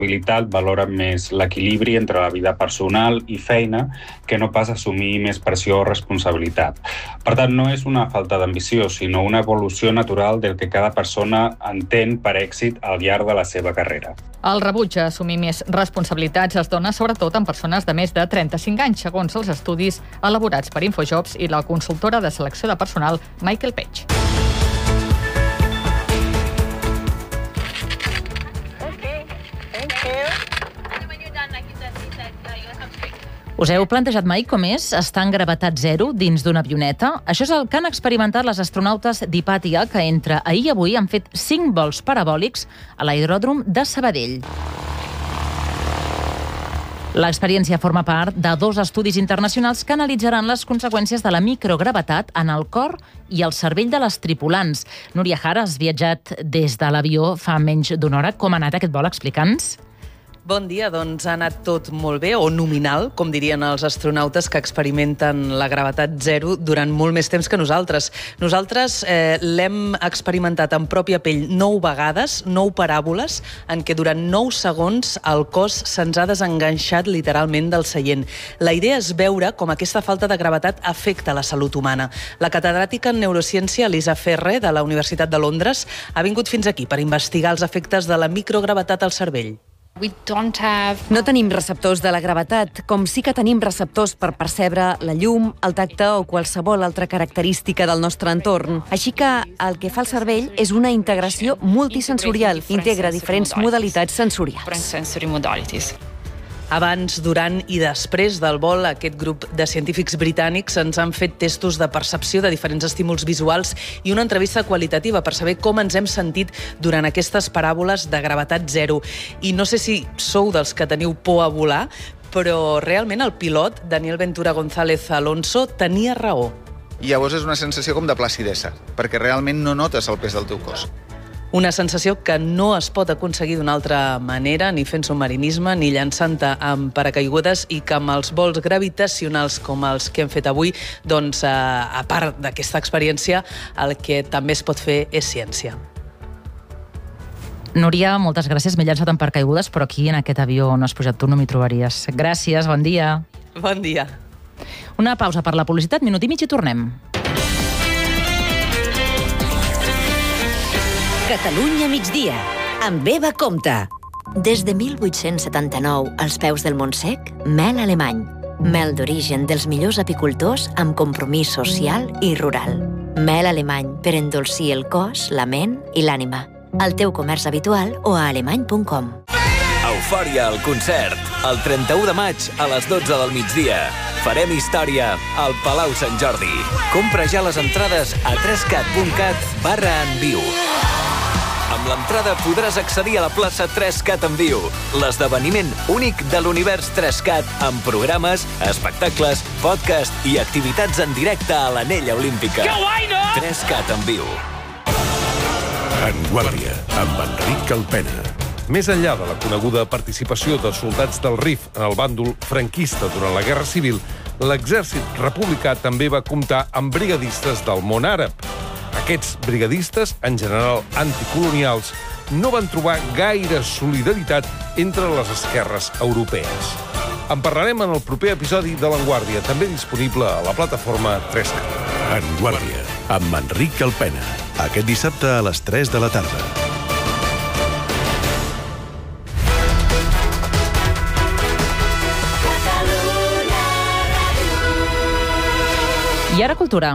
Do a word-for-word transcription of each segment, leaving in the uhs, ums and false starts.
responsabilitat valoren més l'equilibri entre la vida personal i feina que no pas assumir més pressió o responsabilitat. Per tant, no és una falta d'ambició, sinó una evolució natural del que cada persona entén per èxit al llarg de la seva carrera. El rebuig a assumir més responsabilitats es dona sobretot en persones de més de trenta-cinc anys, segons els estudis elaborats per Infojobs i la consultora de selecció de personal Michael Page. Us heu plantejat mai com és estar en gravetat zero dins d'una avioneta? Això és el que han experimentat les astronautes d'Hypatia, que entre ahir i avui han fet cinc vols parabòlics a l'aeròdrom de Sabadell. L'experiència forma part de dos estudis internacionals que analitzaran les conseqüències de la microgravetat en el cor i el cervell de les tripulants. Núria Jara, has viatjat des de l'avió fa menys d'una hora. Com ha anat aquest vol? Explica'ns. Bon dia, doncs ha anat tot molt bé, o nominal, com dirien els astronautes que experimenten la gravetat zero durant molt més temps que nosaltres. Nosaltres eh, l'hem experimentat en pròpia pell nou vegades, nou paràboles, en què durant nou segons el cos se'ns ha desenganxat literalment del seient. La idea és veure com aquesta falta de gravetat afecta la salut humana. La catedràtica en neurociència Elisa Ferre, de la Universitat de Londres, ha vingut fins aquí per investigar els efectes de la microgravetat al cervell. No tenim receptors de la gravetat, com sí que tenim receptors per percebre la llum, el tacte o qualsevol altra característica del nostre entorn. Així que el que fa el cervell és una integració multisensorial, integra diferents modalitats sensorials. Abans, durant i després del vol, aquest grup de científics britànics ens han fet testos de percepció de diferents estímuls visuals i una entrevista qualitativa per saber com ens hem sentit durant aquestes paràboles de gravetat zero. I no sé si sou dels que teniu por a volar, però realment el pilot, Daniel Ventura González Alonso, tenia raó. I llavors és una sensació com de placidesa, perquè realment no notes el pes del teu cos. Una sensació que no es pot aconseguir d'una altra manera, ni fent submarinisme, ni llançant-te amb paracaigudes, i que amb els vols gravitacionals com els que hem fet avui, doncs, a part d'aquesta experiència, el que també es pot fer és ciència. Núria, moltes gràcies. M'he llançat amb paracaigudes, però aquí, en aquest avió, on has pujat tu, no m'hi trobaries. Gràcies, bon dia. Bon dia. Una pausa per la publicitat, minut i mig i tornem. Catalunya migdia, amb Eva Compte. Des de mil vuit-cents setanta-nou, als peus del Montsec, mel alemany. Mel d'origen dels millors apicultors amb compromís social i rural. Mel alemany per endolcir el cos, la ment i l'ànima. Al teu comerç habitual o a alemany punt com. Eufòria al concert, el trenta-u de maig a les dotze del migdia. Farem història al Palau Sant Jordi. Compra ja les entrades a trescat punt cat barra en viu. Amb l'entrada podràs accedir a la plaça trescat en viu, l'esdeveniment únic de l'univers trescat amb programes, espectacles, podcast i activitats en directe a l'Anella Olímpica. Que guai, no? trescat en viu. En Guàrdia, amb Enric Alpena. Més enllà de la coneguda participació de soldats del R I F en el bàndol franquista durant la Guerra Civil, l'exèrcit republicà també va comptar amb brigadistes del món àrab. Aquests brigadistes, en general anticolonials, no van trobar gaire solidaritat entre les esquerres europees. En parlarem en el proper episodi de l'Enguàrdia, també disponible a la plataforma trescat. En Guàrdia, amb Enric Alpena. Aquest dissabte a les tres de la tarda. I ara cultura.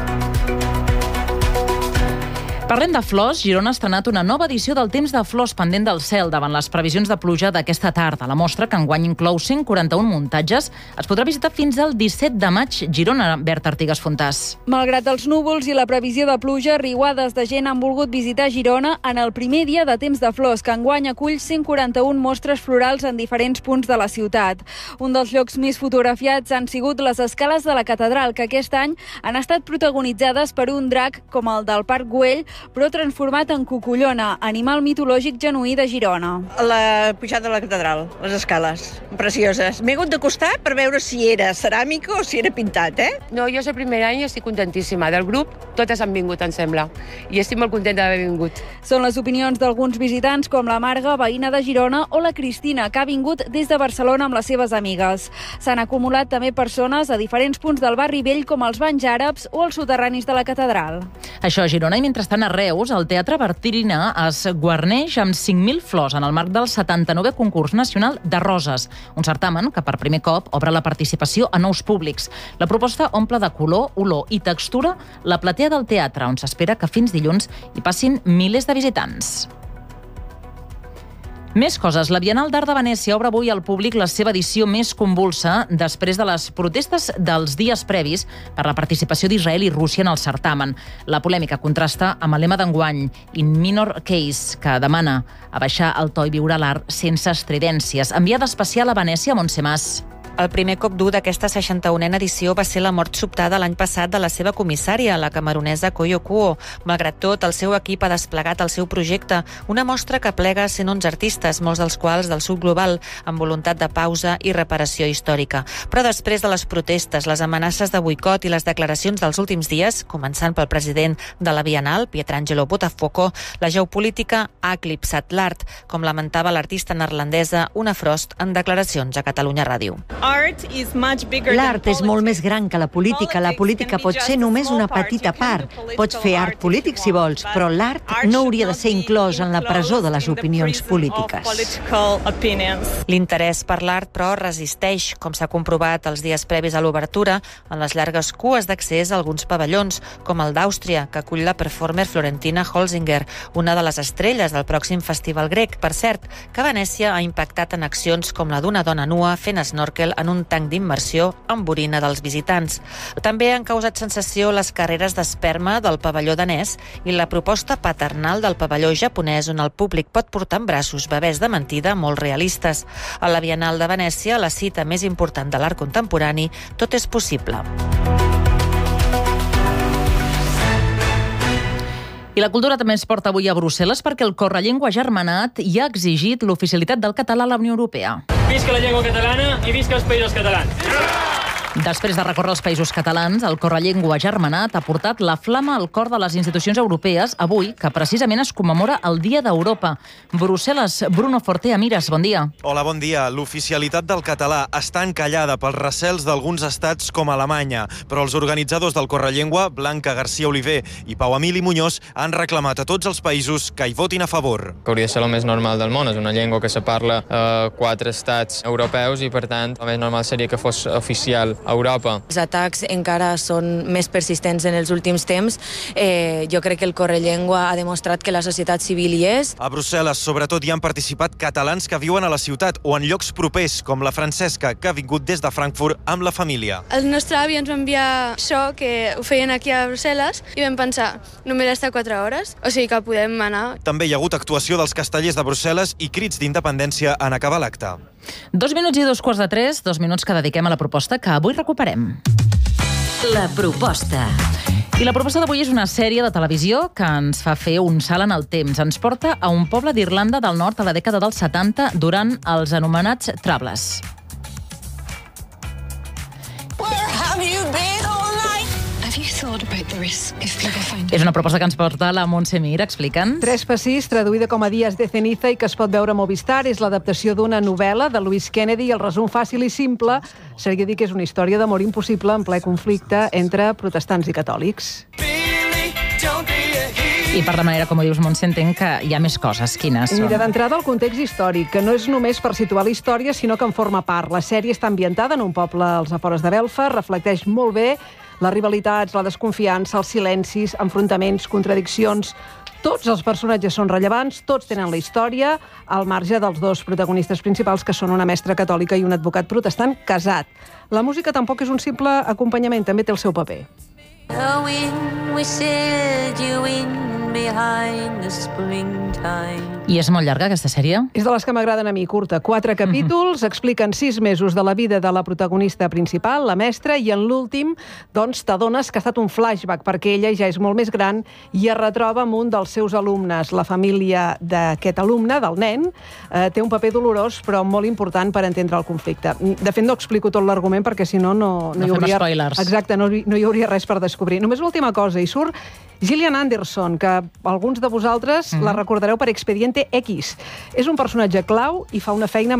Parlem de flors. Girona ha estrenat una nova edició del Temps de Flors pendent del cel davant les previsions de pluja d'aquesta tarda. La mostra, que enguany inclou cent quaranta-un muntatges, es podrà visitar fins al disset de maig. Girona, Berta Artigas Fontàs. Malgrat els núvols i la previsió de pluja, riuades de gent han volgut visitar Girona en el primer dia de Temps de Flors, que enguany acull cent quaranta-un mostres florals en diferents punts de la ciutat. Un dels llocs més fotografiats han sigut les escales de la catedral, que aquest any han estat protagonitzades per un drac com el del Parc Güell, però transformat en cucullona, animal mitològic genuí de Girona. La pujada de la catedral, les escales, precioses. M'he hagut d'acostar per veure si era ceràmica o si era pintat, eh? No, jo és el primer any i estic contentíssima. Del grup, totes han vingut, em sembla, i estic molt contenta d'haver vingut. Són les opinions d'alguns visitants, com la Marga, veïna de Girona, o la Cristina, que ha vingut des de Barcelona amb les seves amigues. S'han acumulat també persones a diferents punts del barri vell, com els banys àrabs o els soterranis de la catedral. Això a Girona, i mentrestant a Reus, el Teatre Bartrina es guarneix amb cinc mil flors en el marc del setanta-novè concurs nacional de roses, un certamen que per primer cop obre la participació a nous públics. La proposta omple de color, olor i textura la platea del teatre, on s'espera que fins dilluns hi passin milers de visitants. Més coses. La Bienal d'Art de Venècia obre avui al públic la seva edició més convulsa després de les protestes dels dies previs per la participació d'Israel i Rússia en el certamen. La polèmica contrasta amb el lema d'enguany, In Minor Case, que demana abaixar el to i viure l'art sense estridències. Enviada especial a Venècia, Montse Mas. El primer cop dur d'aquesta seixanta-unena edició va ser la mort sobtada l'any passat de la seva comissària, la camerunesa Koyo Kuo. Malgrat tot, el seu equip ha desplegat el seu projecte, una mostra que plega cent onze artistes, molts dels quals del sud global, amb voluntat de pausa i reparació històrica. Però després de les protestes, les amenaces de boicot i les declaracions dels últims dies, començant pel president de la Bienal, Pietrangelo Botafogo, la geopolítica ha eclipsat l'art, com lamentava l'artista neerlandesa Una Frost en declaracions a Catalunya Ràdio. L'art és molt més gran que la política. La política pot ser només una petita part. Pots fer art polític si vols, però l'art no hauria de ser inclòs en la presó de les opinions polítiques. L'interès per l'art, però, resisteix, com s'ha comprovat els dies previs a l'obertura, en les llargues cues d'accés a alguns pavellons, com el d'Àustria, que acull la performer Florentina Holzinger, una de les estrelles del pròxim festival grec. Per cert, que Venècia ha impactat en accions com la d'una dona nua fent snorkel en un tanc d'immersió amb orina dels visitants. També han causat sensació les carreres d'esperma del pavelló danès i la proposta paternal del pavelló japonès, on el públic pot portar en braços bebès de mentida molt realistes. A la Bienal de Venècia, la cita més important de l'art contemporani, tot és possible. I la cultura també ens porta avui a Brussel·les perquè el Correllengua Germanat hi ha exigit l'oficialitat del català a la Unió Europea. Visca la llengua catalana i visca els països catalans! Després de recórrer els països catalans, el Correllengua Germanat ha portat la flama al cor de les institucions europees avui, que precisament es commemora el Dia d'Europa. Brussel·les, Bruno Fortea Mires, bon dia. Hola, bon dia. L'oficialitat del català està encallada pels recels d'alguns estats com Alemanya, però els organitzadors del Correllengua, Blanca García Oliver i Pau Emili Muñoz, han reclamat a tots els països que hi votin a favor. Que hauria de ser el més normal del món. És una llengua que se parla a quatre estats europeus i, per tant, el més normal seria que fos oficial a Europa. Els atacs encara són més persistents en els últims temps. Eh, jo crec que el Correllengua ha demostrat que la societat civil hi és. A Brussel·les, sobretot, hi han participat catalans que viuen a la ciutat o en llocs propers, com la Francesca, que ha vingut des de Frankfurt amb la família. El nostre avi ens va enviar això, que ho feien aquí a Brussel·les, i vam pensar, només està quatre hores, o sigui que podem anar. També hi ha hagut actuació dels castellers de Brussel·les i crits d'independència en acabar l'acte. Dos minuts i dos quarts de tres, dos minuts que dediquem a la proposta que avui recuperem. La proposta. I la proposta d'avui és una sèrie de televisió que ens fa fer un salt en el temps. Ens porta a un poble d'Irlanda del Nord a la dècada dels setanta durant els anomenats Troubles. Where have you been all night? Have you thought about the risk if people find out? És una proposta que ens porta la Montse Mir, explica'ns. Tres passís, traduïda com a Dies de Ceniza i que es pot veure a Movistar. És l'adaptació d'una novel·la de Louis Kennedy. El resum fàcil i simple seria dir que és una història d'amor impossible en ple conflicte entre protestants i catòlics. I per la manera, com ho dius, Montse, entenc que hi ha més coses. Quines són? Mira, d'entrada, el context històric, que no és només per situar la història, sinó que en forma part. La sèrie està ambientada en un poble als afores de Belfast, reflecteix molt bé les rivalitats, la desconfiança, els silencis, enfrontaments, contradiccions. Tots els personatges són rellevants, tots tenen la història, al marge dels dos protagonistes principals, que són una mestra catòlica i un advocat protestant casat. La música tampoc és un simple acompanyament, també té el seu paper. The wind whistled you in behind the springtime. I és molt llarga, aquesta sèrie? És de les que m'agraden a mi, curta. Quatre capítols, expliquen sis mesos de la vida de la protagonista principal, la mestra, i en l'últim, doncs, t'adones que ha estat un flashback, perquè ella ja és molt més gran i es retroba amb un dels seus alumnes. La família d'aquest alumne, del nen, eh, té un paper dolorós, però molt important per entendre el conflicte. De fet, no explico tot l'argument, perquè si no, no, no, no hi hauria... spoilers. Exacte, no, no hi hauria res per descobrir. Només l'última cosa, hi surt Gillian Anderson, que alguns de vosaltres mm-hmm. la recordareu per Expediente X. És un personatge clau i fa una feina